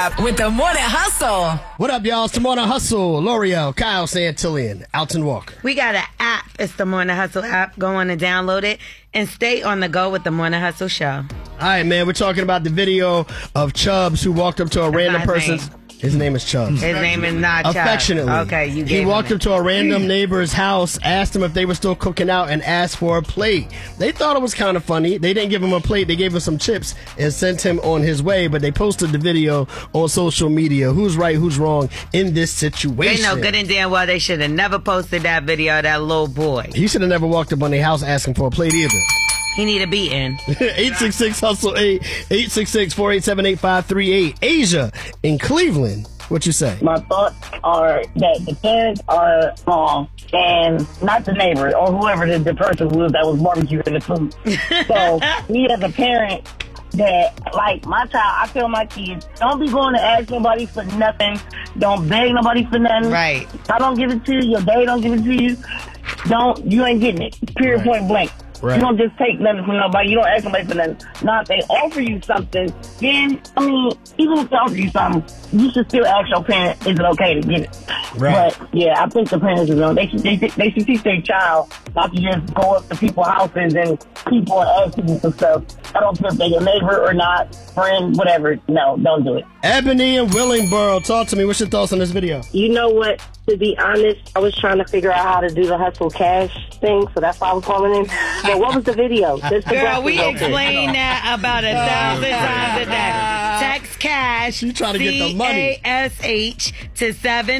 app with the Morning Hustle. What up, y'all? It's the Morning Hustle. L'Oreal, Kyle Santillian, Alton Walker. We got an app. It's the Morning Hustle app. Go on and download it and stay on the go with the Morning Hustle show. All right, man. We're talking about the video of Chubbs who walked up to a random person's... His name is Chubbs. His name is not Chubbs. Affectionately. Okay, you gave He walked him up to a random neighbor's house, asked him if they were still cooking out, and asked for a plate. They thought it was kind of funny. They didn't give him a plate. They gave him some chips and sent him on his way, but they posted the video on social media. Who's right, who's wrong in this situation? They know good and damn well they should have never posted that video of that little boy. He should have never walked up on their house asking for a plate either. He need a beating. 866-HUSTLE-8, 866-487-8538. Asia in Cleveland. What you say? My thoughts are that the parents are wrong and not the neighbor or whoever the person was that was barbecuing the food. So me as a parent, that like my child, I tell my kids, don't be going to ask nobody for nothing. Don't beg nobody for nothing. Right. If I don't give it to you, your daddy don't give it to you. You ain't getting it. Period, point blank. Right. You don't just take nothing from nobody. You don't ask nobody for nothing. Now, if they offer you something, then, I mean, even if they offer you something, you should still ask your parent, is it okay to get it? Right. But, yeah, I think the parents are wrong. They should teach their child not to just go up to people's houses and people and ask people for stuff. I don't care if they're your neighbor or not, friend, whatever. No, don't do it. Ebony and Willingboro, talk to me. What's your thoughts on this video? You know what? To be honest, I was trying to figure out how to do the hustle cash thing, so that's why I was calling in. But what was the video? Girl, we explained that about 1,000 times a day. Text cash. You trying to get the money. CASH to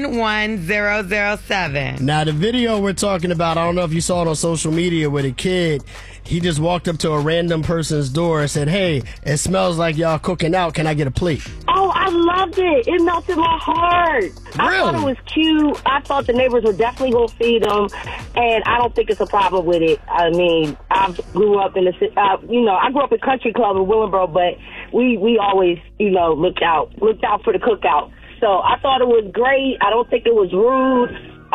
71007. Now, the video we're talking about, I don't know if you saw it on social media with a kid. He just walked up to a random person's door and said, hey, it smells like y'all cooking out. Can I get a plate? Oh, I loved it. It melted my heart. I thought it was cute. I thought the neighbors were definitely going to feed them, and I don't think it's a problem with it. I mean, I grew up in I grew up in Country Club in Willingboro, but we always, looked out for the cookout. So I thought it was great. I don't think it was rude.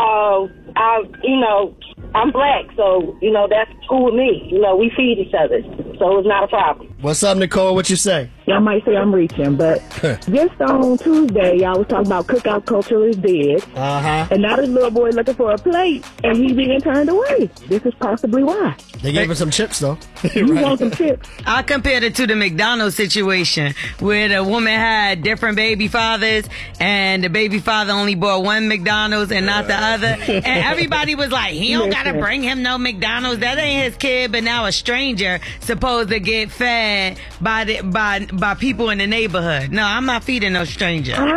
I'm black, so, that's cool with me. We feed each other, so it's not a problem. What's up, Nicole? What you say? Y'all might say I'm reaching, but just on Tuesday, y'all was talking about cookout culture is dead. Uh-huh. And now this little boy looking for a plate, and he's being turned away. This is possibly why. They gave him some chips, though. You want some chips? I compared it to the McDonald's situation where the woman had different baby fathers, and the baby father only bought one McDonald's and not the other. And everybody was like, he don't got to bring him no McDonald's. That ain't his kid, but now a stranger supposed to get fed by people in the neighborhood. No, I'm not feeding no stranger.